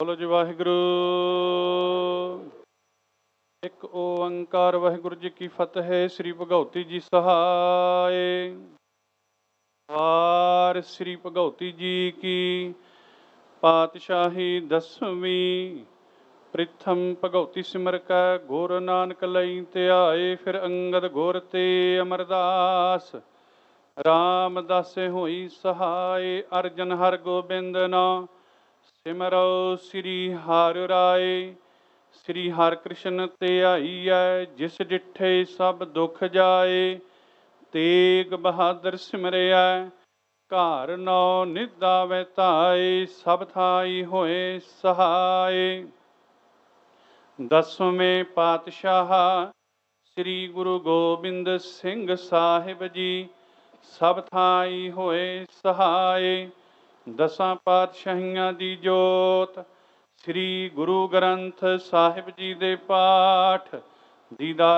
ਬੋਲੋ ਜੀ ਵਾਹਿਗੁਰੂ। ਇੱਕ ਓੰਕਾਰ ਵਾਹਿਗੁਰੂ ਜੀ ਕੀ ਫਤਿਹ। ਸ੍ਰੀ ਭਗਉਤੀ ਜੀ ਸਹਾਏ। ਵਾਰ ਸ੍ਰੀ ਭਗਉਤੀ ਜੀ ਕੀ ਪਾਤਸ਼ਾਹੀ ਦਸਵੀਂ। ਪ੍ਰਿਥਮ ਭਗਉਤੀ ਸਿਮਰ ਕੈ ਗੁਰ ਨਾਨਕ ਲਈ ਧਿਆਏ। ਫਿਰ ਅੰਗਦ ਗੁਰ ਤੇ ਅਮਰਦਾਸ ਰਾਮਦਾਸੇ ਹੋਈ ਸਹਾਏ। ਅਰਜਨ ਹਰ ਗੋਬਿੰਦ ਨਾ ਸਿਮਰੋ ਸ੍ਰੀ ਹਰਿ ਰਾਏ। ਸ੍ਰੀ ਹਰਿ ਕ੍ਰਿਸ਼ਨ ਧਿਆਈਐ ਜਿਸ ਡਿਠੇ ਸਭ ਦੁਖ ਜਾਏ। ਤੇਗ ਬਹਾਦਰ ਸਿਮਰਿਐ ਘਰ ਨੌ ਨਿਧਾਵੈ ਧਾਏ। ਸਭ ਥਾਈ ਹੋਏ ਸਹਾਏ। ਦਸਵੇਂ ਪਾਤਸ਼ਾਹ ਸ੍ਰੀ ਗੁਰੂ ਗੋਬਿੰਦ ਸਿੰਘ ਸਾਹਿਬ ਜੀ ਸਭ ਥਾਈ ਹੋਏ ਸਹਾਏ। ਦਸਾਂ ਪਾਤਸ਼ਾਹੀਆਂ ਦੀ ਜੋਤ ਸ੍ਰੀ ਗੁਰੂ ਗ੍ਰੰਥ ਸਾਹਿਬ ਜੀ ਦੇ ਪਾਠ ਦੀਦਾਰ